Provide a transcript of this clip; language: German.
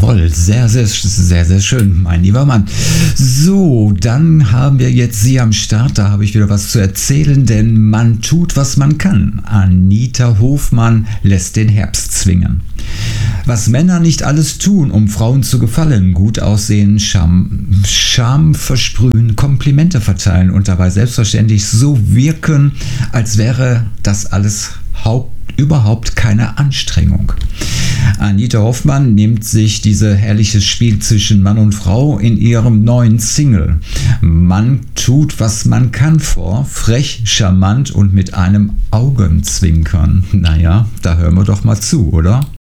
toll. Sehr, sehr, sehr, sehr schön, mein lieber Mann. So, dann haben wir jetzt Sie am Start. Da habe ich wieder was zu erzählen, denn man tut, was man kann. Anita Hofmann lässt den Herbst zwingen. Was Männer nicht alles tun, um Frauen zu gefallen, gut aussehen, Charme versprühen, Komplimente verteilen und dabei selbstverständlich so wirken, als wäre das alles überhaupt keine Anstrengung. Anita Hofmann nimmt sich dieses herrliche Spiel zwischen Mann und Frau in ihrem neuen Single "Man tut, was man kann" vor, frech, charmant und mit einem Augenzwinkern. Naja, da hören wir doch mal zu, oder?